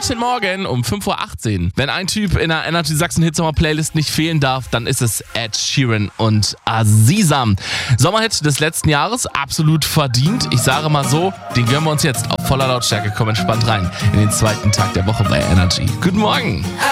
Guten Morgen um 5:18 Uhr. Wenn ein Typ in der Energy Sachsen Hitsommer Playlist nicht fehlen darf, dann ist es Ed Sheeran und Aziza. Sommerhit des letzten Jahres, absolut verdient. Ich sage mal so, den gönnen wir uns jetzt auf voller Lautstärke. Komm entspannt rein in den zweiten Tag der Woche bei Energy. Guten Morgen.